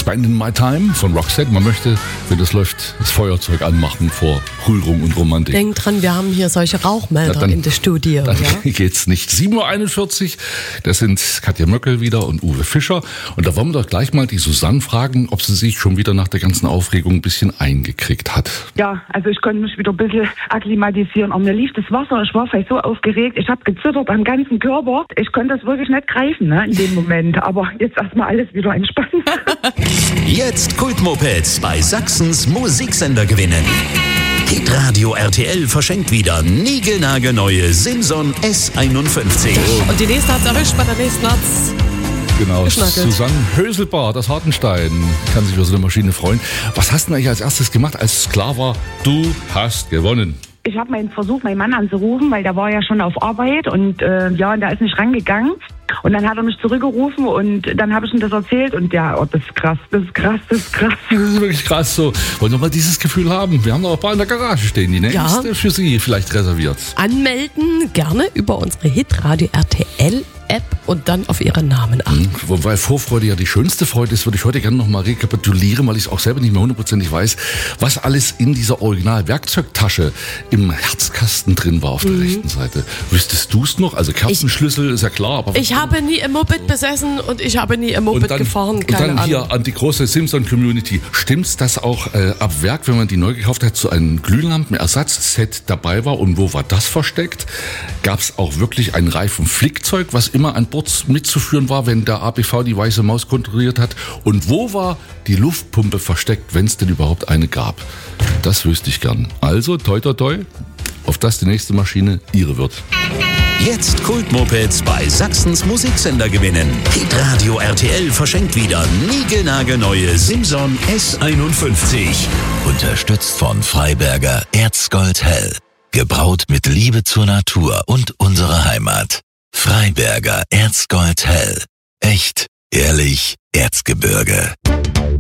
Spending My Time von Roxette. Man möchte, wenn das läuft, das Feuerzeug anmachen vor Rührung und Romantik. Denk dran, wir haben hier solche Rauchmelder in der Studio. Dann ja? geht's nicht. 7.41 Uhr, das sind Katja Möckel wieder und Uwe Fischer. Und da wollen wir doch gleich mal die Susanne fragen, ob sie sich schon wieder nach der ganzen Aufregung ein bisschen eingekriegt hat. Ja, also ich konnte mich wieder ein bisschen akklimatisieren. Aber mir lief das Wasser, ich war vielleicht so aufgeregt, ich habe gezittert am ganzen Körper. Ich konnte das wirklich nicht greifen, ne, in dem Moment. Aber jetzt erstmal alles wieder entspannt. Jetzt Kultmopeds bei Sachsens Musiksender gewinnen. Hitradio RTL verschenkt wieder niegelnagelneue Simson S51. Und die nächste hat's erwischt, bei der nächsten hat's Genau, geschnackelt. Susanne Höselbart aus Hartenstein kann sich über so eine Maschine freuen. Was hast du denn eigentlich als erstes gemacht, als es klar war, du hast gewonnen? Ich habe versucht, meinen Mann anzurufen, weil der war ja schon auf Arbeit und und der ist nicht rangegangen. Und dann hat er mich zurückgerufen und dann habe ich ihm das erzählt und das ist krass, das ist krass, das ist krass. Das ist wirklich krass so. Wollen wir mal dieses Gefühl haben? Wir haben noch ein paar in der Garage stehen, die nächste für Sie vielleicht reserviert. Anmelden gerne über unsere Hitradio RTL App und dann auf Ihren Namen achten. Wobei Vorfreude ja die schönste Freude ist, würde ich heute gerne nochmal rekapitulieren, weil ich es auch selber nicht mehr hundertprozentig weiß, was alles in dieser Original-Werkzeugtasche im Herzkasten drin war auf der rechten Seite. Wüsstest du es noch? Also Kerzenschlüssel ist ja klar, aber... Ich habe nie im Moped besessen und ich habe nie im Moped gefahren, und keine dann Ahnung. hier an die große Simpson-Community. Stimmt's, dass auch ab Werk, wenn man die neu gekauft hat, so ein Glühlampen-Ersatzset dabei war? Und wo war das versteckt? Gab es auch wirklich ein Reifenflickzeug, was immer an Bord mitzuführen war, wenn der APV die weiße Maus kontrolliert hat? Und wo war die Luftpumpe versteckt, wenn es denn überhaupt eine gab? Das wüsste ich gern. Also, toi toi toi, auf dass die nächste Maschine Ihre wird. Jetzt Kultmopeds bei Sachsens Musiksender gewinnen. Hitradio RTL verschenkt wieder niegelnagelneue Simson S51. Unterstützt von Freiberger Erzgold Hell. Gebraut mit Liebe zur Natur und unserer Heimat. Freiberger Erzgold Hell. Echt, ehrlich, Erzgebirge.